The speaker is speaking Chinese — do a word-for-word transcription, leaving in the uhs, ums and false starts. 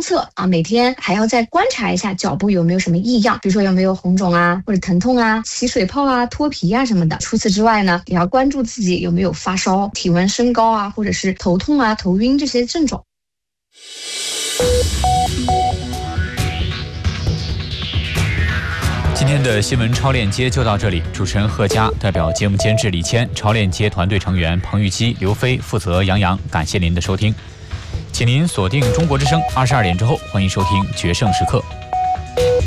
测啊，每天还要再观察一下脚部有没有什么异样，比如说有没有红肿啊，或者疼痛啊、起水泡啊、脱皮啊什么的。除此之外呢，也要关注自己有没有发烧、体温升高啊，或者是头痛啊、头晕这些症状。 今天的新闻超链接就到这里，主持人贺佳，代表节目监制李谦，超链接团队成员彭玉基、刘飞，负责杨洋。感谢您的收听，请您锁定中国之声，二十二点之后欢迎收听决胜时刻。